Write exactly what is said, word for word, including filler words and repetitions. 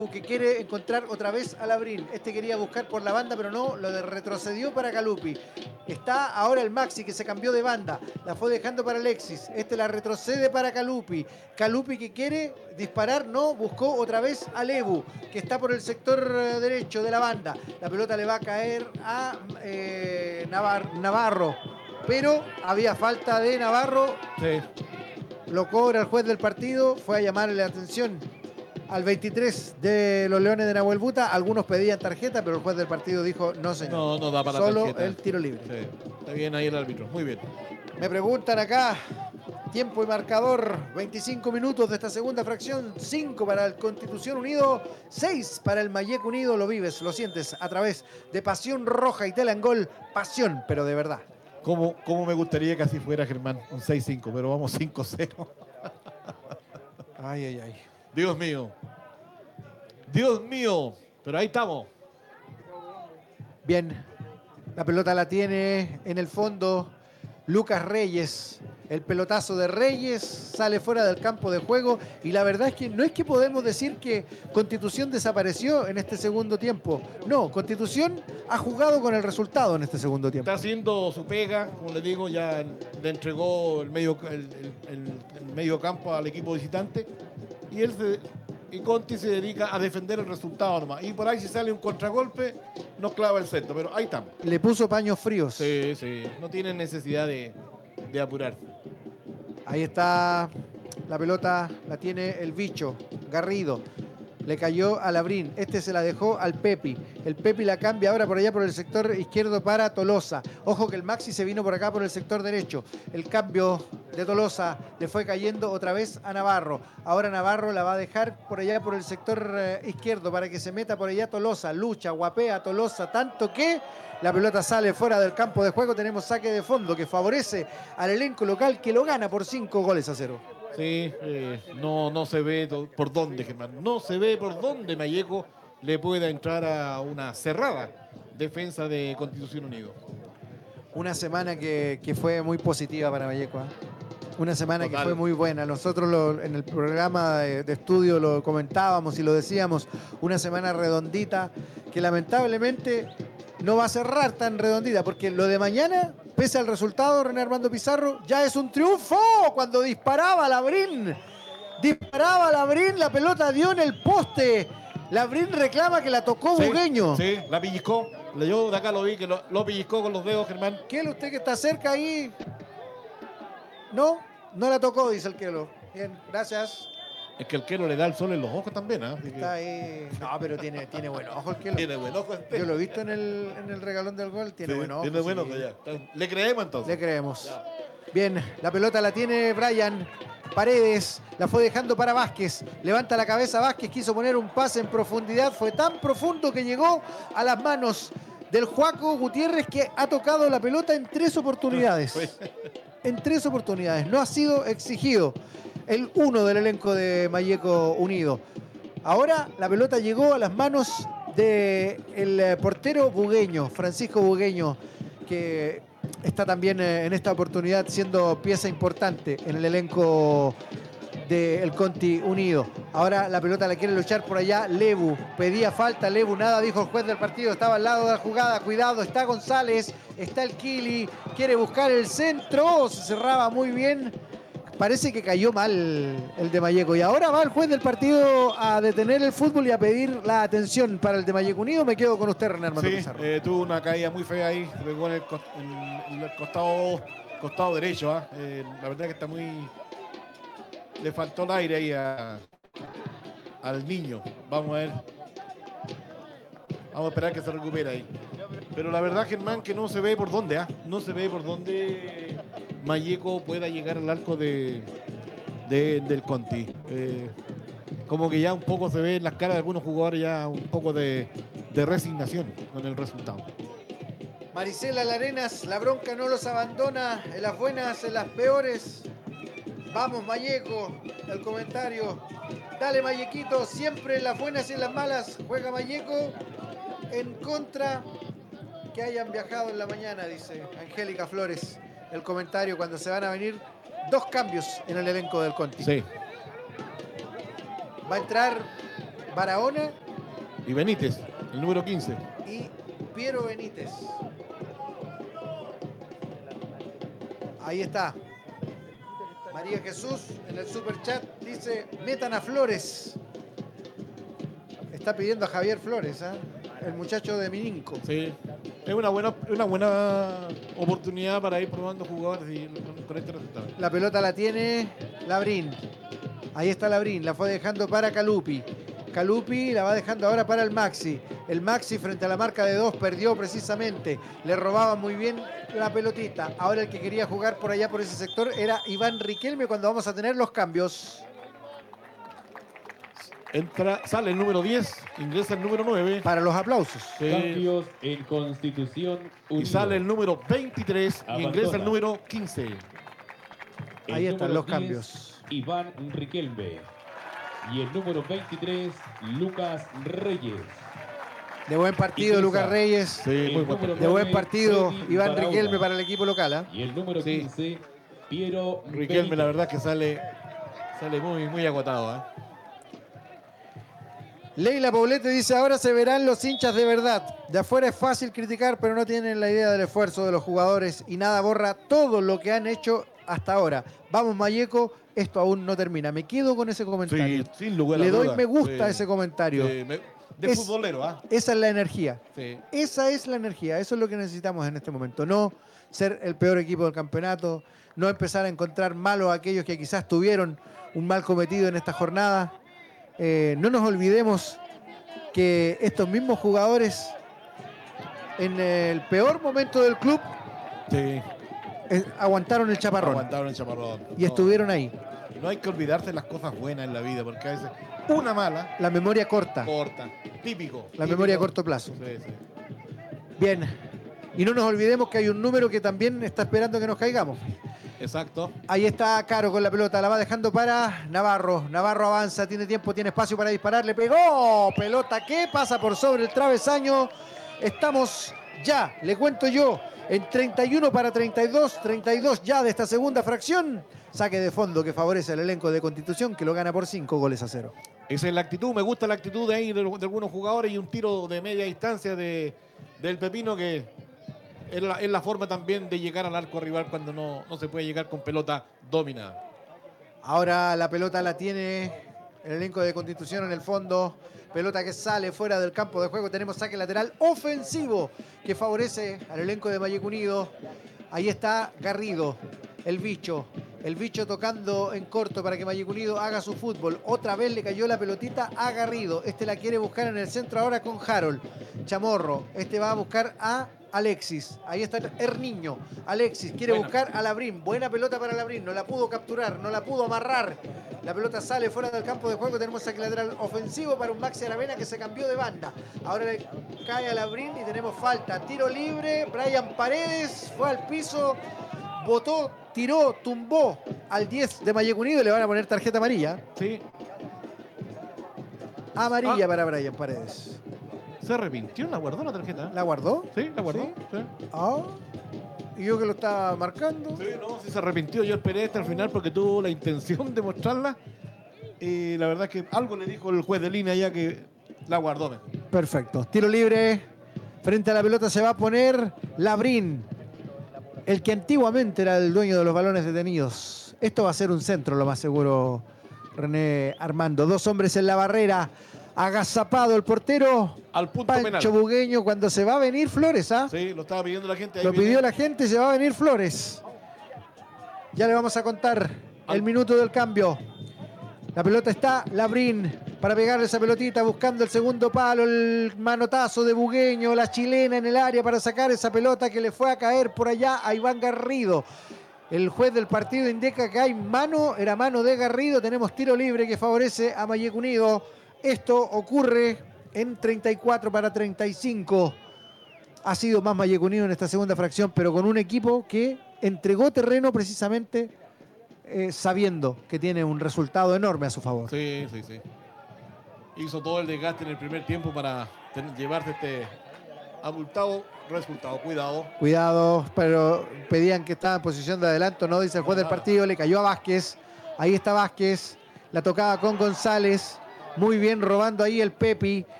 que quiere encontrar otra vez a Labrín. Este quería buscar por la banda, pero no, lo de retrocedió para Calupi. Está ahora el Maxi, que se cambió de banda. La fue dejando para Alexis. Este la retrocede para Calupi. Calupi que quiere disparar, no, buscó otra vez a Lebu, que está por el sector derecho de la banda. La pelota le va a caer a eh, Navar Navarro. Pero había falta de Navarro. Sí. Lo cobra el juez del partido. Fue a llamarle la atención al veintitrés de los Leones de Nahuel Buta. Algunos pedían tarjeta, pero el juez del partido dijo no, señor. No, no da para solo tarjeta. el tiro libre. Sí. Está bien ahí el árbitro. Muy bien. Me preguntan acá, tiempo y marcador, veinticinco minutos de esta segunda fracción, cinco para el Constitución Unido, seis para el Mayeco Unido. Lo vives, lo sientes a través de Pasión Roja y Telangol. Pasión, pero de verdad. ¿Cómo, cómo me gustaría que así fuera, Germán? Un seis cinco, pero vamos cinco cero. Ay, ay, ay. Dios mío. Dios mío. Pero ahí estamos. Bien. La pelota la tiene en el fondo Lucas Reyes. El pelotazo de Reyes sale fuera del campo de juego. Y la verdad es que no es que podemos decir que Constitución desapareció en este segundo tiempo. No, Constitución ha jugado con el resultado en este segundo tiempo. Está haciendo su pega, como le digo, ya le entregó el medio, el, el, el medio campo al equipo visitante. Y él se, y Conti se dedica a defender el resultado nomás. Y por ahí si sale un contragolpe, nos clava el centro. Pero ahí estamos. Le puso paños fríos. Sí, sí. No tienen necesidad de, de apurar. Ahí está la pelota, la tiene el bicho, Garrido. Le cayó a Labrín, este se la dejó al Pepi. El Pepi la cambia ahora por allá por el sector izquierdo para Tolosa. Ojo que el Maxi se vino por acá por el sector derecho. El cambio de Tolosa le fue cayendo otra vez a Navarro. Ahora Navarro la va a dejar por allá por el sector eh, izquierdo para que se meta por allá Tolosa. Lucha, guapea Tolosa, tanto que la pelota sale fuera del campo de juego. Tenemos saque de fondo que favorece al elenco local, que lo gana por cinco goles a cero. Sí, eh, no, no se ve por dónde, Germán. No se ve por dónde Mayeco le pueda entrar a una cerrada defensa de Constitución Unido. Una semana que, que fue muy positiva para Mayeco. ¿eh? Una semana Total. que fue muy buena. Nosotros lo, en el programa de, de estudio lo comentábamos y lo decíamos. Una semana redondita que lamentablemente no va a cerrar tan redondita, porque lo de mañana, pese al resultado, René Armando Pizarro, ya es un triunfo. Cuando disparaba Labrín, disparaba Labrín, la pelota dio en el poste. Labrín reclama que la tocó Sí, Bugueño. Sí, la pellizcó. Yo de acá lo vi, que lo, lo pellizcó con los dedos, Germán. Kelo, usted que está cerca ahí. No, no la tocó, dice el Kelo. Bien, gracias. Es que el Kelo le da el sol en los ojos también, ¿ah? ¿eh? Está ahí. No, pero tiene, tiene buen ojo el Kelo. Tiene buen ojo este. Yo lo he visto en el, en el regalón del gol. Tiene Sí, buen ojo. Tiene buen sí. ojo ya. Le creemos entonces. Le creemos. Ya. Bien, la pelota la tiene Brian Paredes, la fue dejando para Vázquez. Levanta la cabeza Vázquez, quiso poner un pase en profundidad. Fue tan profundo que llegó a las manos del Joaco Gutiérrez, que ha tocado la pelota en tres oportunidades. En tres oportunidades. No ha sido exigido el uno del elenco de Mayeco Unido. Ahora la pelota llegó a las manos del portero Bugueño, Francisco Bugueño, que está también en esta oportunidad siendo pieza importante en el elenco del Conti Unido. Ahora la pelota la quiere luchar por allá Lebu. Pedía falta Lebu, nada dijo el juez del partido. Estaba al lado de la jugada. Cuidado, está González, está el Kili. Quiere buscar el centro. Se cerraba muy bien. Parece que cayó mal el de Mayeco. Y ahora va el juez del partido a detener el fútbol y a pedir la atención para el de Mayeco Unido. Me quedo con usted, René Armando Sí, Pizarro. eh, tuvo una caída muy fea ahí. Se pegó en el, cost en el costado, costado derecho. ¿eh? Eh, la verdad que está muy... Le faltó el aire ahí a, al niño. Vamos a ver. Vamos a esperar que se recupere ahí. Pero la verdad, Germán, que no se ve por dónde. ¿eh? No se ve por dónde Mayeco pueda llegar al arco de, de, del Conti. Eh, como que ya un poco se ve en las caras de algunos jugadores ya un poco de, de resignación con el resultado. Marisela Larenas, la bronca no los abandona en las buenas, en las peores. Vamos, Mayeco, el comentario. Dale, Mayequito, siempre en las buenas y en las malas juega Mayeco. En contra que hayan viajado en la mañana, dice Angélica Flores. El comentario cuando se van a venir dos cambios en el elenco del Conti. Sí. Va a entrar Barahona y Benítez, el número quince. Y Piero Benítez. Ahí está. María Jesús en el superchat dice, metan a Flores. Está pidiendo a Javier Flores, ¿eh? El muchacho de Mininco. Sí, es una buena, una buena oportunidad para ir probando jugadores y con, con este resultado. La pelota la tiene Labrín. Ahí está Labrín, la fue dejando para Calupi. Calupi la va dejando ahora para el Maxi. El Maxi frente a la marca de dos perdió precisamente. Le robaba muy bien la pelotita. Ahora el que quería jugar por allá, por ese sector, era Iván Riquelme cuando vamos a tener los cambios. Entra, sale el número diez, ingresa el número nueve. Para los aplausos. Sí. Cambios en Constitución Unido. Y sale el número veintitrés y ingresa el número quince. El Ahí están los diez, cambios. Iván Riquelme. Y el número veintitrés, Lucas Reyes. De buen partido, Lucas Reyes. Sí, muy buen de buen partido, Freddy Iván Barahona. Riquelme para el equipo local. ¿eh? Y el número Sí. quince, Piero Riquelme, Benítez. la verdad que sale, sale muy, muy agotado. ¿eh? Leila Poblete dice, ahora se verán los hinchas de verdad. De afuera es fácil criticar, pero no tienen la idea del esfuerzo de los jugadores y nada borra todo lo que han hecho hasta ahora. Vamos, Malleco, esto aún no termina. Me quedo con ese comentario. Sí, sin lugar a Le doy dudas. me gusta Sí. a ese comentario. Sí, me- de Es- futbolero, ¿ah? Esa es la energía. Sí. Esa es la energía. Eso es lo que necesitamos en este momento. No ser el peor equipo del campeonato, no empezar a encontrar malos a aquellos que quizás tuvieron un mal cometido en esta jornada. Eh, no nos olvidemos que estos mismos jugadores en el peor momento del club Sí. eh, aguantaron el chaparrón Aguantaron el chaparrón. y No, estuvieron ahí. No hay que olvidarse las cosas buenas en la vida, porque a veces una mala, La memoria corta, corta. Típico. la típico. memoria a corto plazo. Sí, sí. Bien. Y no nos olvidemos que hay un número que también está esperando que nos caigamos. Exacto. Ahí está Caro con la pelota, la va dejando para Navarro. Navarro avanza, tiene tiempo, tiene espacio para disparar, le pegó. Pelota que pasa por sobre el travesaño. Estamos ya, le cuento yo, en treinta y uno para treinta y dos, treinta y dos ya de esta segunda fracción. Saque de fondo que favorece al elenco de Constitución, que lo gana por cinco goles a cero. Esa es la actitud, me gusta la actitud de ahí de, de algunos jugadores y un tiro de media distancia de, del Pepino que es la, es la forma también de llegar al arco rival cuando no, no se puede llegar con pelota dominada. Ahora la pelota la tiene el elenco de Constitución en el fondo. Pelota que sale fuera del campo de juego. Tenemos saque lateral ofensivo que favorece al elenco de Malleco Unido. Ahí está Garrido, el bicho. El bicho tocando en corto para que Malleco Unido haga su fútbol. Otra vez le cayó la pelotita a Garrido. Este la quiere buscar en el centro ahora con Harold. Chamorro. Este va a buscar a Alexis. Ahí está Herniño. Alexis quiere Buena. buscar a Labrín. Buena pelota para Labrín. No la pudo capturar, no la pudo amarrar. La pelota sale fuera del campo de juego. Tenemos saque lateral ofensivo para un Maxi Aravena que se cambió de banda. Ahora le cae a Labrín y tenemos falta. Tiro libre. Brian Paredes fue al piso. Botó, tiró, tumbó al diez de Malleco Unido y le van a poner tarjeta amarilla. Sí, Amarilla Ah. para Brian Paredes. se arrepintió, la guardó la tarjeta. ¿La guardó? Sí, la guardó. ¿Sí? Sí. Ah. Y yo que lo estaba marcando. Sí, no, sí se arrepintió. Yo esperé hasta el final porque tuvo la intención de mostrarla. Y la verdad es que algo le dijo el juez de línea ya que la guardó. Perfecto. Tiro libre. Frente a la pelota se va a poner Labrín, el que antiguamente era el dueño de los balones detenidos. Esto va a ser un centro, lo más seguro, René Armando. Dos hombres en la barrera. Agazapado el portero. Al punto Pancho penal. Bugueño cuando se va a venir Flores, ¿ah? Sí, lo estaba pidiendo la gente. Ahí Lo viene. pidió la gente, se va a venir Flores. Ya le vamos a contar el Al- minuto del cambio. La pelota está Labrín para pegarle esa pelotita, buscando el segundo palo, el manotazo de Bugueño, la chilena en el área para sacar esa pelota que le fue a caer por allá a Iván Garrido. El juez del partido indica que hay mano, era mano de Garrido. Tenemos tiro libre que favorece a Malleco Unido. Esto ocurre en treinta y cuatro para treinta y cinco. Ha sido más Malleco Unido en esta segunda fracción, pero con un equipo que entregó terreno precisamente eh, sabiendo que tiene un resultado enorme a su favor. Sí, sí, sí. Hizo todo el desgaste en el primer tiempo para tener- llevarse este abultado resultado. Cuidado. Cuidado, pero pedían que estaba en posición de adelanto, no dice el juez del partido, le cayó a Vázquez. Ahí está Vázquez, la tocaba con González. Muy bien robando ahí el Pepi.